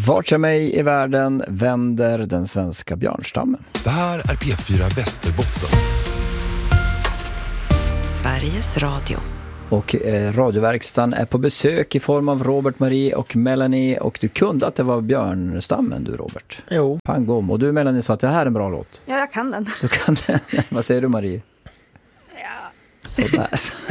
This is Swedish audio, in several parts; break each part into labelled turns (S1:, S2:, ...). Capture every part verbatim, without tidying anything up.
S1: Vart jag mig i världen vänder den svenska björnstammen.
S2: Det här är P fyra Västerbotten.
S3: Sveriges Radio.
S1: Och eh, radioverkstan är på besök i form av Robert, Marie och Melanie. Och du kunde att det var björnstammen du, Robert.
S4: Jo.
S1: Pangom. Och du, Melanie, sa att det här är en bra låt.
S5: Ja, jag kan den.
S1: Du kan den. Vad säger du, Marie?
S5: Ja.
S1: Sådär.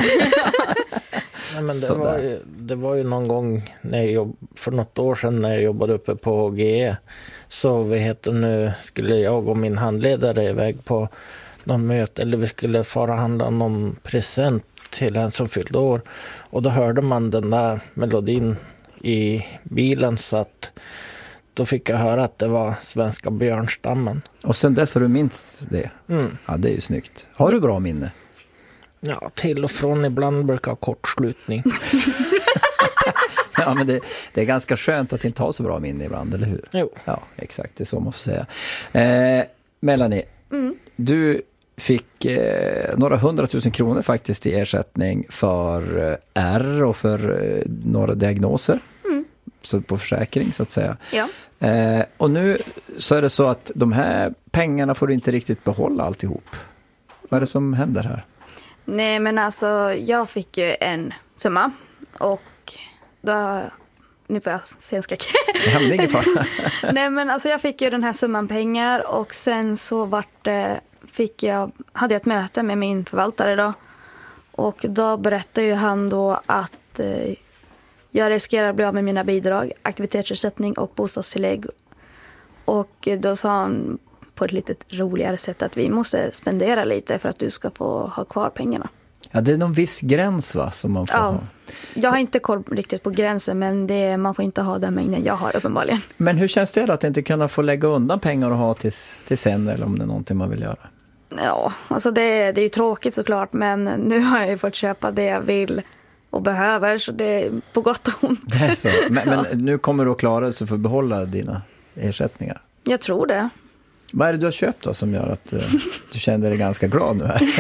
S4: Nej, men det, var ju, det var ju någon gång när jag jobb, för något år sedan när jag jobbade uppe på G E. Så vi heter nu skulle jag och min handledare iväg på någon möte. Eller vi skulle fara handla någon present till en som fyllde år. Och då hörde man den där melodin i bilen, så att då fick jag höra att det var svenska björnstammen.
S1: Och sen dess har du minst det?
S4: Mm.
S1: Ja, det är ju snyggt. Har du bra minne?
S4: Ja, till och från ibland brukar ha kortslutning.
S1: Ja, men det, det är ganska skönt att inte ha så bra minne ibland, eller hur?
S4: Jo.
S1: Ja, exakt. Det är så man får säga. Eh, Melanie,
S5: Mm.
S1: du fick eh, några hundratusen kronor faktiskt i ersättning för eh, R och för eh, några diagnoser.
S5: Mm.
S1: Så på försäkring, så att säga.
S5: Ja.
S1: Eh, och nu så är det så att de här pengarna får du inte riktigt behålla alltihop. Vad är det som händer här?
S5: Nej, men alltså jag fick ju en summa och då, nu får jag scenskräck.
S1: Det hände ingen fara.
S5: Nej, men alltså jag fick ju den här summan pengar och sen så vart det, fick jag, hade jag ett möte med min förvaltare då. Och då berättade ju han då att eh, jag riskerar att bli av med mina bidrag, aktivitetsersättning och bostadstillägg. Och då sa han på ett lite roligare sätt att vi måste spendera lite för att du ska få ha kvar pengarna.
S1: Ja, det är någon viss gräns, va, som man får
S5: Ja.
S1: ha.
S5: Jag har inte koll riktigt på gränsen, men det, man får inte ha den mängden jag har uppenbarligen.
S1: Men hur känns det då att inte kunna få lägga undan pengar och ha till, till sen, eller om det är någonting man vill göra?
S5: Ja, alltså det, det är ju tråkigt såklart, men nu har jag ju fått köpa det jag vill och behöver, så det är på gott och ont.
S1: Det är så. Men, men nu kommer du att klara dig så för att behålla dina ersättningar.
S5: Jag tror det.
S1: Vad är det du har köpt då som gör att uh, du känner dig ganska glad nu här?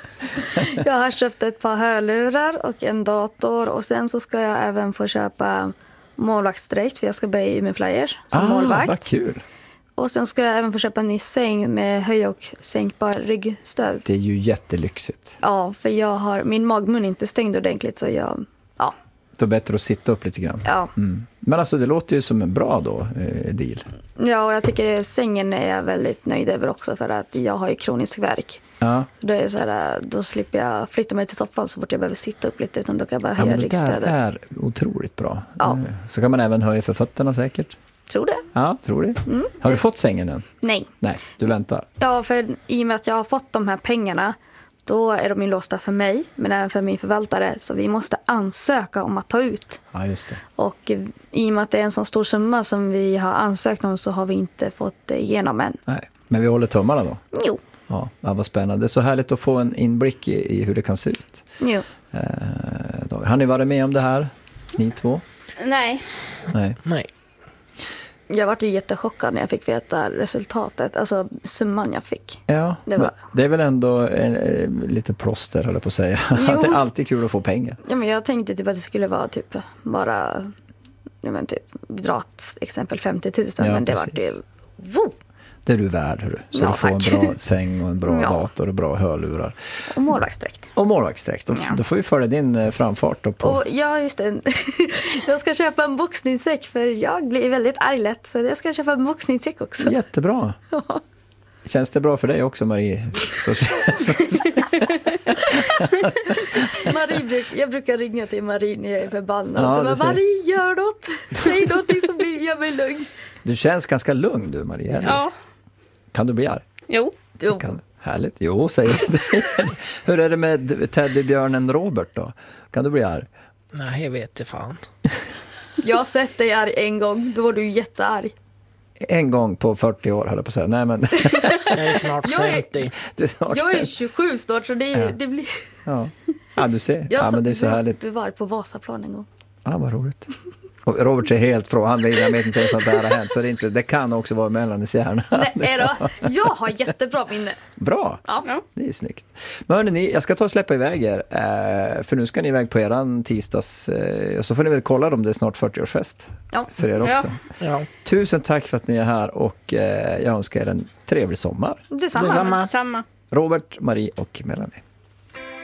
S5: Jag har köpt ett par hörlurar och en dator och sen så ska jag även få köpa målvaktsdräkt för jag ska börja i med Flyers som
S1: Ah,
S5: målvakt.
S1: vad kul.
S5: Och sen ska jag även få köpa en ny säng med höj- och sänkbar ryggstöd.
S1: Det är ju jättelyxigt.
S5: Ja, för jag har, min magmun är inte stängd ordentligt så jag, ja.
S1: Det är bättre att sitta upp lite grann.
S5: Ja,
S1: Mm. Men alltså det låter ju som en bra då, eh, deal.
S5: ja och jag tycker att sängen är jag väldigt nöjd över också för att jag har ju kronisk värk.
S1: Ja.
S5: Så då, är det så här, då slipper jag flytta mig till soffan så fort jag behöver sitta upp lite utan då kan jag bara
S1: Ja,
S5: höja
S1: men det där
S5: ryggstödet.
S1: är otroligt bra.
S5: Ja.
S1: Eh, Så kan man även höja för fötterna säkert.
S5: Tror det?
S1: Ja, tror det.
S5: Mm.
S1: Har du fått sängen än?
S5: Nej.
S1: Nej, du väntar.
S5: Ja, för i och med att jag har fått de här pengarna då är de ju låsta för mig men även för min förvaltare så vi måste ansöka om att ta ut.
S1: Ja, just det.
S5: Och i och med att det är en så stor summa som vi har ansökt om så har vi inte fått det igenom än.
S1: Nej, men vi håller tummarna då.
S5: Jo.
S1: Ja, ja, vad spännande. Det är så härligt att få en inblick i, i hur det kan se ut.
S5: Jo.
S1: Eh, då. Har ni varit med om det här, ni två?
S5: Nej.
S1: Nej.
S4: Nej.
S5: Jag var ju jättechockad när jag fick veta resultatet, alltså summan jag fick.
S1: Ja,
S5: Det var-
S1: men det är väl ändå en, eh, lite plåster, höll jag på att säga.
S5: Jo.
S1: Att det är alltid kul att få pengar.
S5: Ja, men jag tänkte typ att det skulle vara typ bara, ja, men typ dra ett exempel femtio tusen,
S1: Ja,
S5: men det var
S1: precis.
S5: det. Wow.
S1: Det är du värd, hörru. Så
S5: Ja,
S1: du får
S5: tack.
S1: en bra säng och en bra
S5: Ja.
S1: dator och bra hörlurar.
S5: Och målvaktsdräkt.
S1: Och målvaktsdräkt. Då,
S5: Ja.
S1: då får vi följa din eh, framfart då på...
S5: Och ja, just det. Jag ska köpa en boxningssäck för jag blir väldigt arg lätt så jag ska köpa en boxningssäck också.
S1: Jättebra.
S5: Ja.
S1: Känns det bra för dig också, Marie? Så, så,
S5: Marie bruk, jag brukar ringa till Marie när jag är förbannad.
S1: Ja,
S5: så
S1: det
S5: bara,
S1: ser-
S5: Marie, gör något. Säg någonting som blir, gör mig lugn.
S1: du känns ganska lugn du, Marie. eller?
S5: Ja.
S1: Kan du bli arg?
S5: Jo. jo.
S1: Kan. Härligt. Jo, säger det. Hur är det med teddybjörnen Robert då? Kan du bli arg?
S4: Nej, jag vet inte fan.
S5: Jag har sett dig arg en gång. Då var du jättearg.
S1: En gång på fyrtio år, höll jag på att säga. Nej, men...
S4: Jag är snart
S5: Jag är-
S4: femtio.
S1: det är snart...
S5: Jag är tjugosju snart så det,
S1: Ja.
S5: det blir...
S1: Ja. ja, du ser.
S5: Jag
S1: Ja,
S5: sa-
S1: men det är så
S5: du-
S1: härligt.
S5: Du var på Vasaplan en gång.
S1: Ja, vad roligt. Och Robert är helt från, han vet, han vet inte ens att det här har hänt, så det, är inte, det kan också vara mellan i hjärnan.
S5: Nej då, jag har jättebra minne.
S1: Bra,
S5: Ja.
S1: Det är snyggt. Men hörni, ni, jag ska ta och släppa iväg er, eh, för nu ska ni iväg på eran tisdags, eh, så får ni väl kolla om det är snart fyrtioårsfest
S5: Ja.
S1: för er också.
S5: Ja.
S4: Ja.
S1: Tusen tack för att ni är här och eh, jag önskar er en trevlig sommar.
S5: Detsamma.
S4: Detsamma.
S3: Samma.
S1: Robert, Marie och Melanie.